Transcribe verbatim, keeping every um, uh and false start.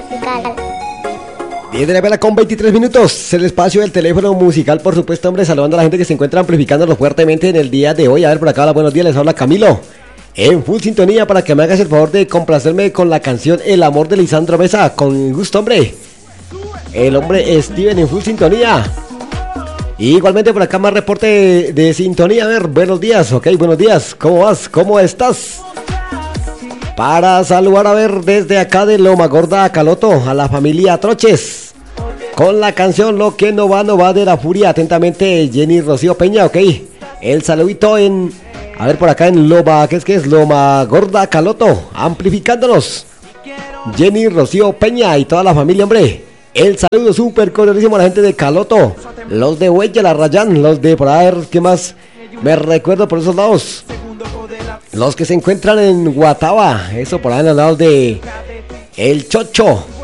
musical. diez de la mañana con veintitrés minutos, el espacio del teléfono musical, por supuesto, hombre, saludando a la gente que se encuentra amplificándolo fuertemente en el día de hoy. A ver, por acá, hola, buenos días, les habla Camilo, en full sintonía para que me hagas el favor de complacerme con la canción El amor de Lisandro Mesa, con gusto, hombre. El hombre Steven en full sintonía. Y igualmente por acá más reporte de, de sintonía. A ver, buenos días, ok, buenos días, ¿cómo vas? ¿Cómo estás? Para saludar, a ver, desde acá de Loma Gorda a Caloto, a la familia Troches, con la canción Lo que no va, no va de la furia. Atentamente, Jenny Rocío Peña, ok. El saludito en, a ver, por acá en Loma, ¿qué es que es? Loma Gorda, Caloto, amplificándonos. Jenny Rocío Peña y toda la familia, hombre. El saludo súper cordialísimo a la gente de Caloto, los de Huella, la Rayán, los de por ahí, ¿qué más? Me recuerdo por esos lados. Los que se encuentran en Guataba, eso por ahí en los lados de El Chocho.